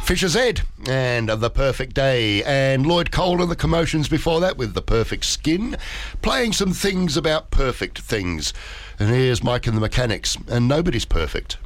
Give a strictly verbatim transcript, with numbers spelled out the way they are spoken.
Fisher Z and The Perfect Day, and Lloyd Cole and the Commotions before that with The Perfect Skin, playing some things about perfect things. And here's Mike and the Mechanics, and Nobody's Perfect.